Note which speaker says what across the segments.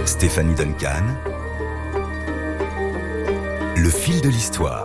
Speaker 1: Stéphanie Duncan. Le fil de l'histoire.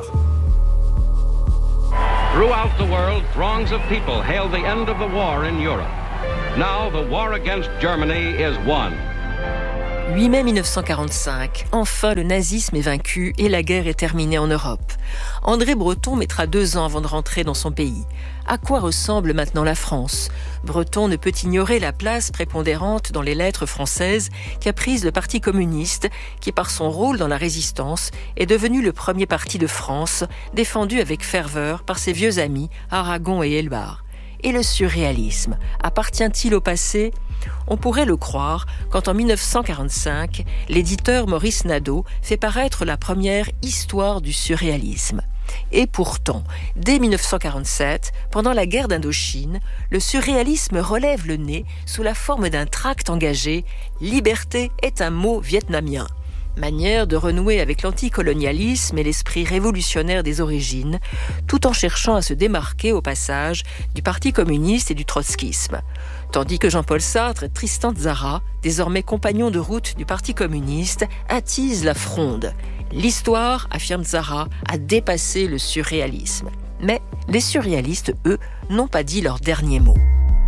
Speaker 2: Throughout the world, throngs of people hail the end of the war in Europe. Now the war against Germany is won.
Speaker 3: 8 mai 1945, enfin le nazisme est vaincu et la guerre est terminée en Europe. André Breton mettra 2 ans avant de rentrer dans son pays. À quoi ressemble maintenant la France ? Breton ne peut ignorer la place prépondérante dans les lettres françaises qu'a prise le Parti communiste, qui par son rôle dans la résistance est devenu le premier parti de France, défendu avec ferveur par ses vieux amis Aragon et Helbart. Et le surréalisme, appartient-il au passé ? On pourrait le croire quand en 1945, l'éditeur Maurice Nadeau fait paraître la première histoire du surréalisme. Et pourtant, dès 1947, pendant la guerre d'Indochine, le surréalisme relève le nez sous la forme d'un tract engagé « Liberté est un mot vietnamien ». Manière de renouer avec l'anticolonialisme et l'esprit révolutionnaire des origines, tout en cherchant à se démarquer au passage du Parti communiste et du trotskisme. Tandis que Jean-Paul Sartre et Tristan Tzara, désormais compagnons de route du Parti communiste, attisent la fronde. L'histoire, affirme Tzara, a dépassé le surréalisme. Mais les surréalistes, eux, n'ont pas dit leur dernier mot.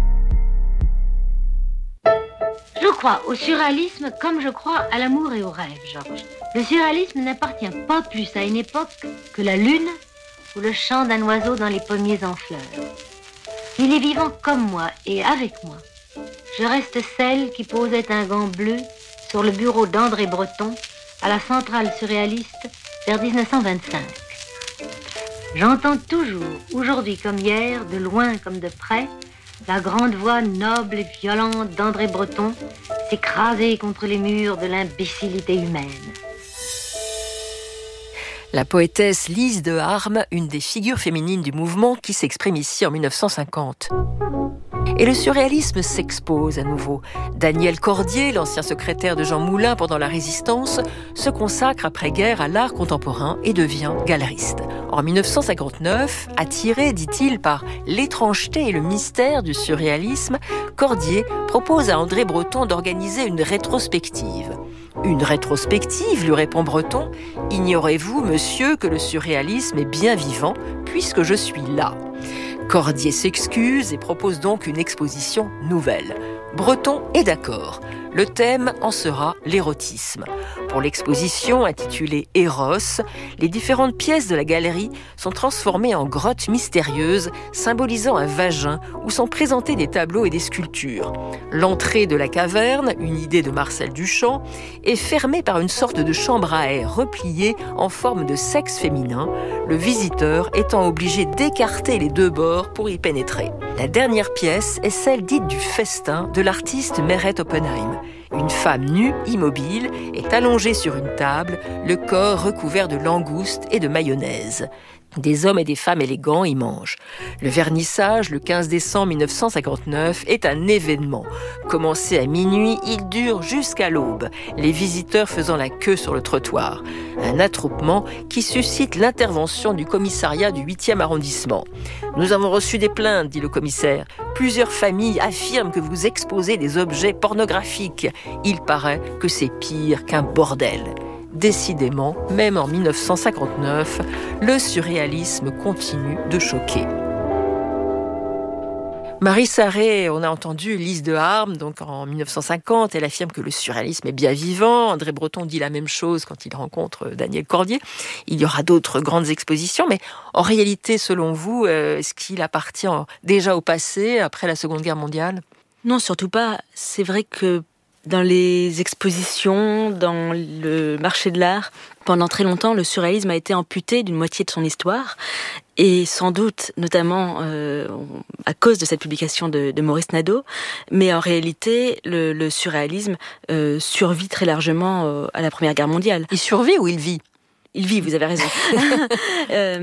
Speaker 4: Je crois au surréalisme comme je crois à l'amour et au rêve, Georges. Le surréalisme n'appartient pas plus à une époque que la lune ou le chant d'un oiseau dans les pommiers en fleurs. Il est vivant comme moi et avec moi. Je reste celle qui posait un gant bleu sur le bureau d'André Breton à la centrale surréaliste vers 1925. J'entends toujours, aujourd'hui comme hier, de loin comme de près, la grande voix noble et violente d'André Breton s'écraser contre les murs de l'imbécilité humaine.
Speaker 3: La poétesse Lise de Harme, une des figures féminines du mouvement qui s'exprime ici en 1950. Et le surréalisme s'expose à nouveau. Daniel Cordier, l'ancien secrétaire de Jean Moulin pendant la Résistance, se consacre après-guerre à l'art contemporain et devient galeriste. En 1959, attiré, dit-il, par l'étrangeté et le mystère du surréalisme, Cordier propose à André Breton d'organiser une rétrospective. Une rétrospective, lui répond Breton. Ignorez-vous, monsieur, que le surréalisme est bien vivant, puisque je suis là. Cordier s'excuse et propose donc une exposition nouvelle. Breton est d'accord. Le thème en sera l'érotisme. Pour l'exposition intitulée Eros, les différentes pièces de la galerie sont transformées en grottes mystérieuses symbolisant un vagin où sont présentés des tableaux et des sculptures. L'entrée de la caverne, une idée de Marcel Duchamp, est fermée par une sorte de chambre à air repliée en forme de sexe féminin, le visiteur étant obligé d'écarter les 2 bords pour y pénétrer. La dernière pièce est celle dite du festin de l'artiste Meret Oppenheim. Une femme nue, immobile, est allongée sur une table, le corps recouvert de langoustes et de mayonnaise. Des hommes et des femmes élégants y mangent. Le vernissage, le 15 décembre 1959, est un événement. Commencé à minuit, il dure jusqu'à l'aube, les visiteurs faisant la queue sur le trottoir. Un attroupement qui suscite l'intervention du commissariat du 8e arrondissement. « Nous avons reçu des plaintes, dit le commissaire. Plusieurs familles affirment que vous exposez des objets pornographiques. Il paraît que c'est pire qu'un bordel. » Décidément, même en 1959, le surréalisme continue de choquer. Marie Sarré, on a entendu Lise de Harme, donc en 1950, elle affirme que le surréalisme est bien vivant. André Breton dit la même chose quand il rencontre Daniel Cordier. Il y aura d'autres grandes expositions, mais en réalité, selon vous, est-ce qu'il appartient déjà au passé, après la Seconde Guerre mondiale ?
Speaker 5: Non, surtout pas. C'est vrai que dans les expositions, dans le marché de l'art, pendant très longtemps, le surréalisme a été amputé d'une moitié de son histoire. Et sans doute, notamment à cause de cette publication de Maurice Nadeau, mais en réalité, le surréalisme survit très largement à la Première Guerre mondiale.
Speaker 3: Il survit ou il vit ?
Speaker 5: Il vit, vous avez raison.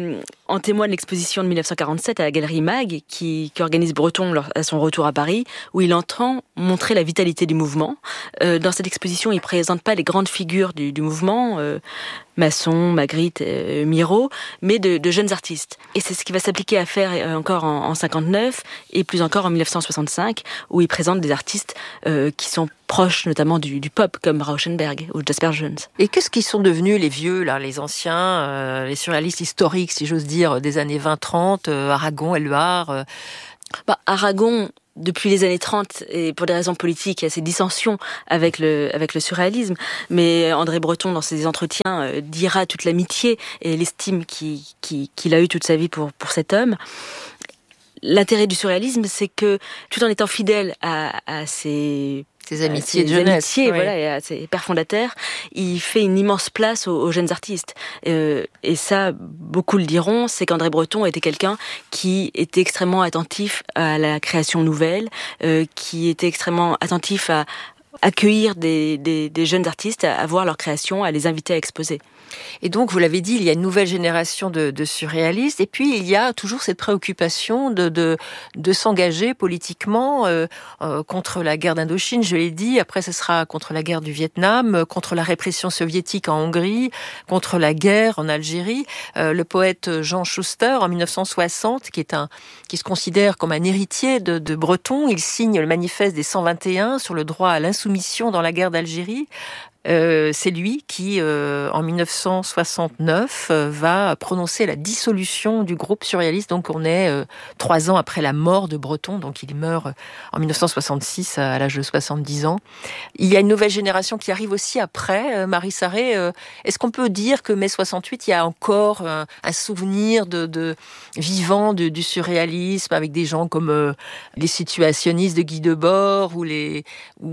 Speaker 5: En témoigne l'exposition de 1947 à la Galerie Mag, qui organise Breton à son retour à Paris, où il entend montrer la vitalité du mouvement. Dans cette exposition, il ne présente pas les grandes figures du mouvement, Masson, Magritte, Miro, mais de jeunes artistes. Et c'est ce qui va s'appliquer à faire encore en 59 et plus encore en 1965, où il présente des artistes qui sont proches notamment du pop, comme Rauschenberg ou Jasper Johns.
Speaker 3: Et qu'est-ce qu'ils sont devenus, les vieux, là, les anciens, les surréalistes historiques, si j'ose dire, des années 20-30, Aragon, Éluard
Speaker 5: Aragon, depuis les années 30, et pour des raisons politiques, il y a ces dissensions avec le surréalisme, mais André Breton, dans ses entretiens, dira toute l'amitié et l'estime qu'il a eue toute sa vie pour cet homme. L'intérêt du surréalisme, c'est que, tout en étant fidèle à ses
Speaker 3: amitiés de jeunesse, oui.
Speaker 5: Voilà, et à ses pères fondateurs, il fait une immense place aux jeunes artistes. Et ça, beaucoup le diront, c'est qu'André Breton était quelqu'un qui était extrêmement attentif à la création nouvelle, qui était extrêmement attentif à accueillir des jeunes artistes, à voir leur création, à les inviter à exposer.
Speaker 3: Et donc, vous l'avez dit, il y a une nouvelle génération de surréalistes, et puis il y a toujours cette préoccupation de s'engager politiquement contre la guerre d'Indochine, je l'ai dit, après ce sera contre la guerre du Vietnam, contre la répression soviétique en Hongrie, contre la guerre en Algérie. Le poète Jean Schuster, en 1960, qui se considère comme un héritier de Breton, il signe le manifeste des 121 sur le droit à l'insoumission dans la guerre d'Algérie. C'est lui qui, en 1969, va prononcer la dissolution du groupe surréaliste. Donc on est 3 ans après la mort de Breton, donc il meurt en 1966 à l'âge de 70 ans. Il y a une nouvelle génération qui arrive aussi après, Marie Sarré. Est-ce qu'on peut dire que mai 68, il y a encore un souvenir de vivant du surréalisme, avec des gens comme les situationnistes de Guy Debord ou les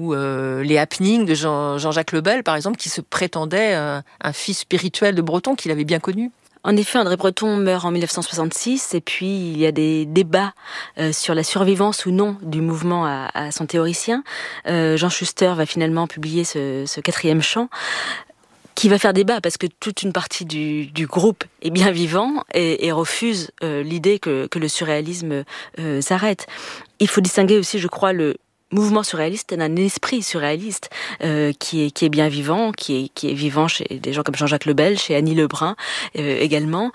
Speaker 3: happenings de Jean-Jacques Lebel, par exemple, qui se prétendait un fils spirituel de Breton qu'il avait bien connu?
Speaker 5: En effet, André Breton meurt en 1966 et puis il y a des débats sur la survivance ou non du mouvement à son théoricien. Jean Schuster va finalement publier ce 4e chant qui va faire débat parce que toute une partie du groupe est bien vivant et refuse l'idée que le surréalisme s'arrête. Il faut distinguer aussi, je crois, le mouvement surréaliste d'un esprit surréaliste qui est bien vivant, qui est vivant chez des gens comme Jean-Jacques Lebel, chez Annie Lebrun également,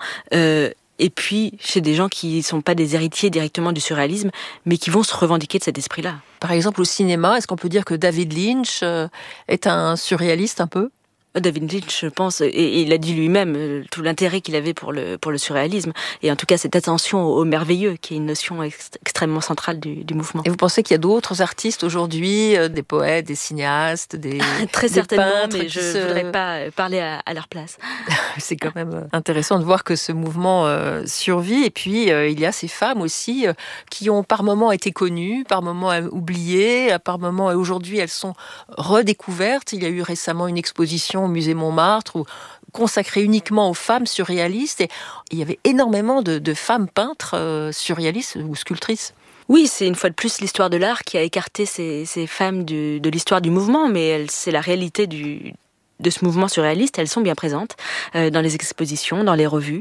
Speaker 5: et puis chez des gens qui ne sont pas des héritiers directement du surréalisme, mais qui vont se revendiquer de cet esprit-là.
Speaker 3: Par exemple, au cinéma, est-ce qu'on peut dire que David Lynch est un surréaliste un peu ?
Speaker 5: David Lynch, je pense, et il a dit lui-même tout l'intérêt qu'il avait pour le surréalisme, et en tout cas cette attention au merveilleux, qui est une notion extrêmement centrale du mouvement.
Speaker 3: Et vous pensez qu'il y a d'autres artistes aujourd'hui, des poètes, des cinéastes,
Speaker 5: très
Speaker 3: des
Speaker 5: certainement,
Speaker 3: peintres,
Speaker 5: mais je ne voudrais pas parler à leur place.
Speaker 3: C'est quand même intéressant de voir que ce mouvement survit, et puis il y a ces femmes aussi qui ont par moments été connues, par moments oubliées, par moments, et aujourd'hui elles sont redécouvertes. Il y a eu récemment une exposition au musée Montmartre consacrée uniquement aux femmes surréalistes, et il y avait énormément de femmes peintres surréalistes ou sculptrices.
Speaker 5: Oui, c'est une fois de plus l'histoire de l'art qui a écarté ces femmes de l'histoire du mouvement, mais c'est la réalité de ce mouvement surréaliste. Elles sont bien présentes dans les expositions, dans les revues.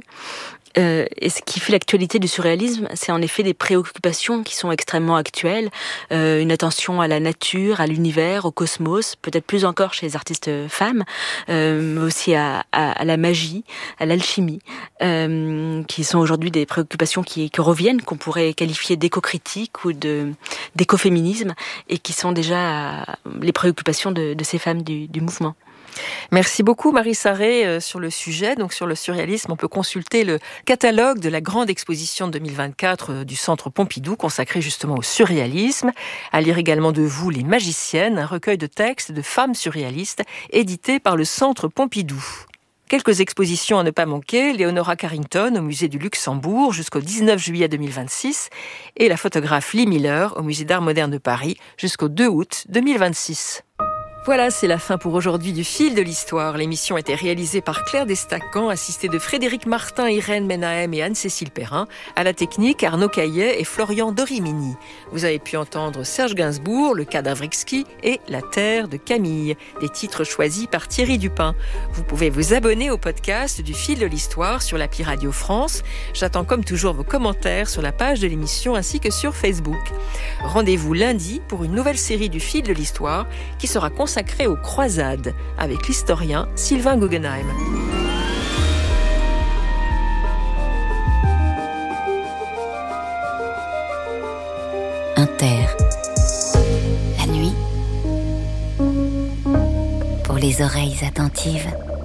Speaker 5: Et ce qui fait l'actualité du surréalisme, c'est en effet des préoccupations qui sont extrêmement actuelles, une attention à la nature, à l'univers, au cosmos, peut-être plus encore chez les artistes femmes, mais aussi à la magie, à l'alchimie, qui sont aujourd'hui des préoccupations qui reviennent, qu'on pourrait qualifier d'éco-critique ou d'écoféminisme, et qui sont déjà les préoccupations de ces femmes du mouvement.
Speaker 3: Merci beaucoup Marie Sarré sur le sujet, donc sur le surréalisme. On peut consulter le catalogue de la grande exposition 2024 du Centre Pompidou consacré justement au surréalisme. À lire également de vous Les Magiciennes, un recueil de textes de femmes surréalistes édité par le Centre Pompidou. Quelques expositions à ne pas manquer, Leonora Carrington au musée du Luxembourg jusqu'au 19 juillet 2026 et la photographe Lee Miller au musée d'art moderne de Paris jusqu'au 2 août 2026. Voilà, c'est la fin pour aujourd'hui du Fil de l'Histoire. L'émission a été réalisée par Claire Destacan, assistée de Frédéric Martin, Irène Menahem et Anne-Cécile Perrin. À la technique, Arnaud Caillet et Florian Dorimini. Vous avez pu entendre Serge Gainsbourg, Le Cadavre exquis et La Terre de Camille, des titres choisis par Thierry Dupin. Vous pouvez vous abonner au podcast du Fil de l'Histoire sur l'appli Radio France. J'attends comme toujours vos commentaires sur la page de l'émission ainsi que sur Facebook. Rendez-vous lundi pour une nouvelle série du Fil de l'Histoire qui sera consacrée aux croisades avec l'historien Sylvain Guggenheim.
Speaker 6: Inter. La nuit. Pour les oreilles attentives.